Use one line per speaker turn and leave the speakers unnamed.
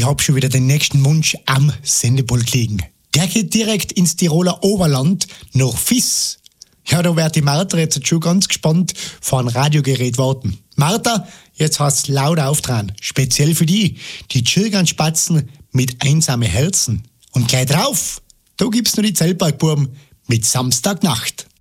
ich hab schon wieder den nächsten Wunsch am Sendepult liegen. Der geht direkt ins Tiroler Oberland, nach Fiss. Ja, da wird die Martha jetzt schon ganz gespannt vor ein Radiogerät warten. Martha, jetzt hast du laut auftragen. Speziell für die Tschirganspatzen mit einsame Herzen. Und gleich drauf, da gibt's noch die Zellparkbuben mit Samstagnacht.